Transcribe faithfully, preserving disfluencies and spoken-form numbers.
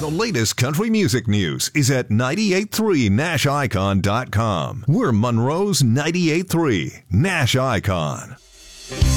The latest country music news is at nine eight three Nash Icon dot com. We're Monroe's ninety-eight point three Nash Icon.